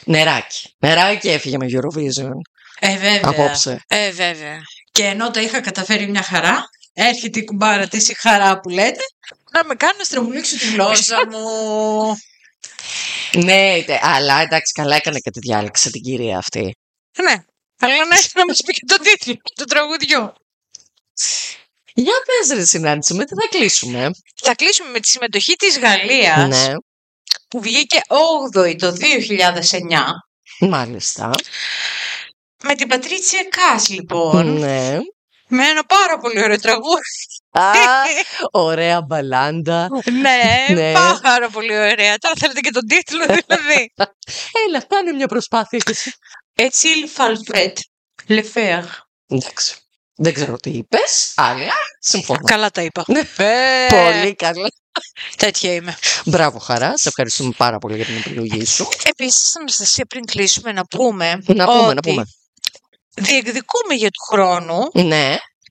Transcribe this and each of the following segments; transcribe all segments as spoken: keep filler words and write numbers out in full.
Νεράκι. Νεράκι έφυγε με Eurovision. Ε, βέβαια. Απόψε. Ε, βέβαια. Και ενώ τα είχα καταφέρει μια χαρά, έρχεται η κουμπάρα της η χαρά που λέτε, να με κάνει να στραβουλήξω τη γλώσσα μου. Ναι, αλλά εντάξει, καλά έκανε και τη διάλεξε την κυρία αυτή. Ναι, αλλά να έρθει να μας πει και τον τίτλο του τραγουδιού. Για πες ρε συνάντηση, με τι θα κλείσουμε. Θα κλείσουμε με τη συμμετοχή της Γαλλίας, Ναι. που βγήκε όγδοη το δύο χιλιάδες εννιά. Μάλιστα. Με την Πατρίτσια Κάς, λοιπόν. Ναι. Με ένα πάρα πολύ ωραίο τραγούδι. Α, ωραία μπαλάντα. Ναι, Ναι. πάρα πολύ ωραία. Τώρα θέλετε και τον τίτλο, δηλαδή. Έλα, κάνε μια προσπάθεια και εσύ. Έτσι, Φαλφρέτ, Λεφέρ. Εντάξει. Δεν ξέρω τι είπες, αλλά συμφωνώ. Καλά τα είπα. Ναι. Ε, Πολύ καλά. Τέτοια είμαι. Μπράβο, Χαρά. Σε ευχαριστούμε πάρα πολύ για την επιλογή σου. Επίσης, Αναστασία, πριν κλείσουμε, να πούμε. Να πούμε, ότι να πούμε. διεκδικούμε για του χρόνου Ναι.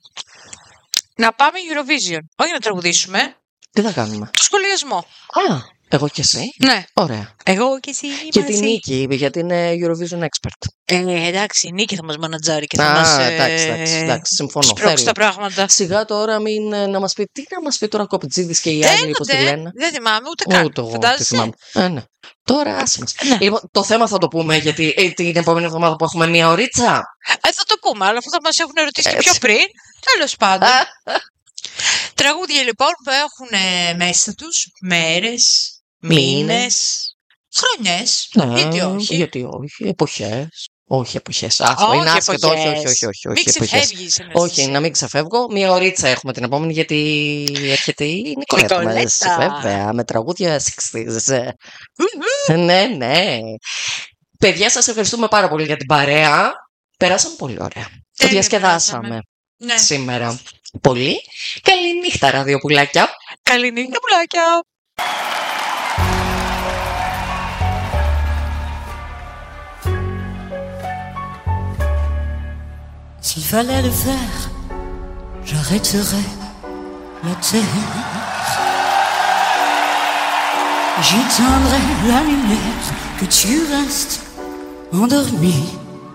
να πάμε Eurovision. Όχι να τραγουδήσουμε. Τι θα κάνουμε. Το σχολιασμό. Α, εγώ και εσύ. Ναι. Ωραία. Εγώ και εσύ. Και μαζί. την Νίκη, γιατί είναι Eurovision expert. Ε, εντάξει, η Νίκη θα μας μανατζάρει και θα Α, μας εντάξει, εντάξει, εντάξει, συμφωνώ. σπρώξει Θέλω. τα πράγματα. Σιγά τώρα μην ε, να μας πει, τι να μας πει τώρα Κοπιτζίδης και οι άλλοι, πώς τη Τέλονται. λένε. Δεν θυμάμαι ούτε καν. Ούτε εγώ τη Φαντάζεσαι. θυμάμαι. Ε, ναι. Τώρα άσε μας. Ναι. Λοιπόν, το θέμα θα το πούμε γιατί ε, την επόμενη εβδομάδα που έχουμε μία ωρίτσα. Ε, θα το πούμε, αλλά αφού θα μας έχουν ερωτήσει και Έτσι. πιο πριν. Τέλος πάντων. Τραγούδια λοιπόν που έχουν ε, μέσα τους μέρες, μήνες, χρονιές. Ναι, Γιατί όχι. Γιατί όχι. Εποχές. Όχι εποχές. Άστο, Όχι είναι άσχετο. Όχι, εποχές. όχι, όχι. όχι, Μην όχι εποχές. ξεφεύγεις. Αναστασία. Όχι, να μην ξεφεύγω. Μία ωρίτσα έχουμε την επόμενη γιατί έρχεται η Νικολέτα μας. Νικολέτα. Βέβαια, με τραγούδια εξήντα. Ναι, ναι. Παιδιά, σας ευχαριστούμε πάρα πολύ για την παρέα. Περάσαμε πολύ ωραία. Το Τέλεια διασκεδάσαμε περάσαμε. Ναι. σήμερα. Πολύ. Καλή νύχτα, ραδιοπουλάκια. Καληνύχτα πουλάκια. S'il fallait le faire, j'arrêterais la terre. J'y tendrais la lumière, que tu restes endormi.